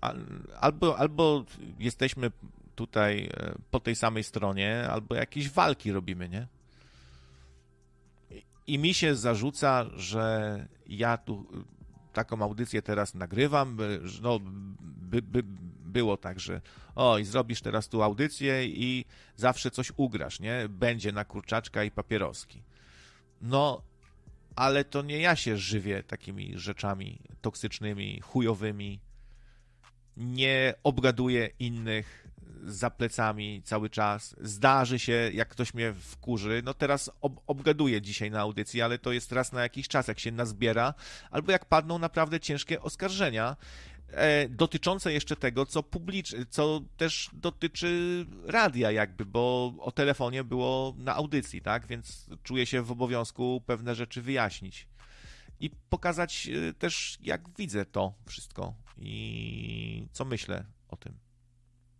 albo jesteśmy tutaj po tej samej stronie, albo jakieś walki robimy, nie? I mi się zarzuca, że ja tu taką audycję teraz nagrywam, no było tak, że i zrobisz teraz tu audycję i zawsze coś ugrasz, nie? Będzie na kurczaczka i papieroski. No, ale to nie ja się żywię takimi rzeczami toksycznymi, chujowymi. Nie obgaduję innych za plecami cały czas. Zdarzy się, jak ktoś mnie wkurzy, no teraz obgaduję dzisiaj na audycji, ale to jest raz na jakiś czas, jak się nazbiera, albo jak padną naprawdę ciężkie oskarżenia dotyczące jeszcze tego, co też dotyczy radia jakby, bo o telefonie było na audycji, tak, więc czuję się w obowiązku pewne rzeczy wyjaśnić i pokazać też, jak widzę to wszystko i co myślę o tym.